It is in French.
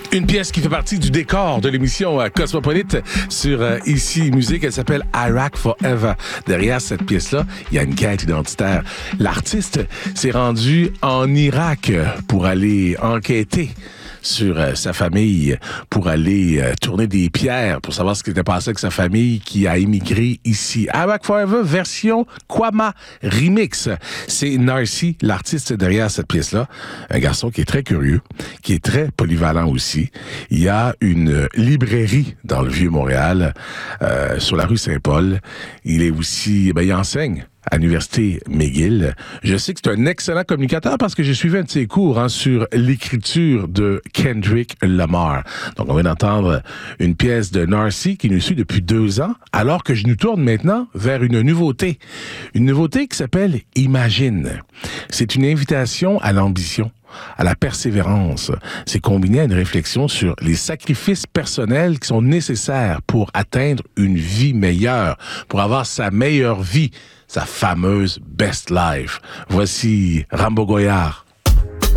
Une pièce qui fait partie du décor de l'émission Cosmopolite sur Ici Musique. Elle s'appelle Iraq Forever. Derrière cette pièce-là, il y a une quête identitaire. L'artiste s'est rendu en Irak pour aller enquêter sur sa famille, pour aller tourner des pierres, pour savoir ce qui était passé avec sa famille qui a émigré ici. Iraq Forever, version Kwama Remix. C'est Narcy, l'artiste derrière cette pièce-là. Un garçon qui est très curieux, qui est très polyvalent aussi. Il y a une librairie dans le Vieux-Montréal, sur la rue Saint-Paul. Il est aussi, il enseigne à l'Université McGill. Je sais que c'est un excellent communicateur parce que j'ai suivi un de ses cours sur l'écriture de Kendrick Lamar. Donc, on vient d'entendre une pièce de Narcy qui nous suit depuis 2 ans, alors que je nous tourne maintenant vers une nouveauté. Une nouveauté qui s'appelle Imagine. C'est une invitation à l'ambition, à la persévérance. C'est combiné à une réflexion sur les sacrifices personnels qui sont nécessaires pour atteindre une vie meilleure, pour avoir sa meilleure vie, sa fameuse best life. Voici Rambo Goyard.